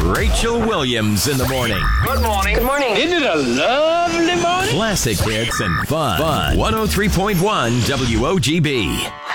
Rachel Williams in the morning. Good morning. Good morning. Isn't it a lovely morning? Classic hits and fun. 103.1 WOGB.